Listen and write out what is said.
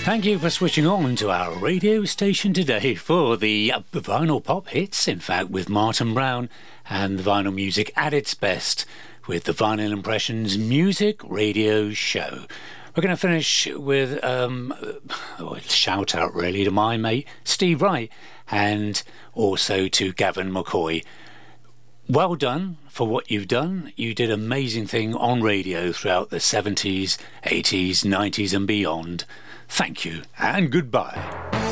Thank you for switching on to our radio station today for the Vinyl Pop Hits, in fact, with Martin Brown and the vinyl music at its best with the Vinyl Impressions Music Radio Show. We're going to finish with a shout out really to my mate Steve Wright and also to Gavin McCoy. Well done for what you've done. You did an amazing thing on radio throughout the 70s, 80s, 90s and beyond. Thank you and goodbye.